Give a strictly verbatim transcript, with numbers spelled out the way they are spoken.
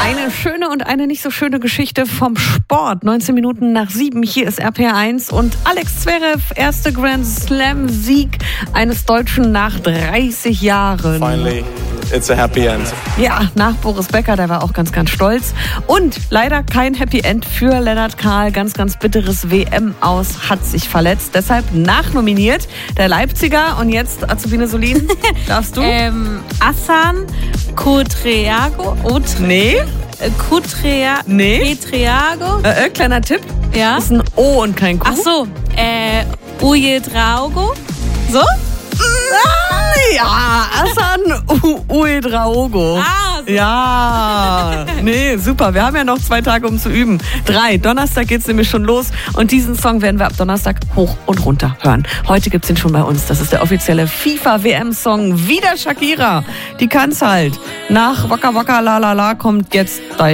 Eine schöne und eine nicht so schöne Geschichte vom Sport. neunzehn Minuten nach sieben, hier ist R P R eins und Alex Zverev, erster Grand Slam-Sieg eines Deutschen nach dreißig Jahren. Finally, it's a happy end. Ja, nach Boris Becker, der war auch ganz, ganz stolz. Und leider kein Happy End für Lennart Kahl. Ganz, ganz bitteres W M-Aus, hat sich verletzt. Deshalb nachnominiert der Leipziger. Und jetzt, Azubine Solin, darfst du? Ähm, Hassan Cutreago. Nee. Cutrea, Nee. Cutreago. Äh, äh, kleiner Tipp. Ja. Das ist ein O und kein Q. Ach so. Äh, Ujedraogo. So? Ja, Hassan Uedraogo. Ah, so. Ja, nee, super. Wir haben ja noch zwei Tage, um zu üben. Drei. Donnerstag geht's nämlich schon los. Und diesen Song werden wir ab Donnerstag hoch und runter hören. Heute gibt's ihn schon bei uns. Das ist der offizielle FIFA-W M-Song. Wieder Shakira. Die kann's halt. Nach Waka Waka La La La kommt jetzt